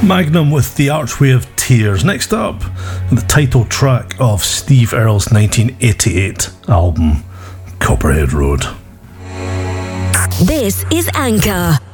Magnum with The Archway of Tears. Next up, the title track of Steve Earle's 1988 album, Copperhead Road. This is Anchor.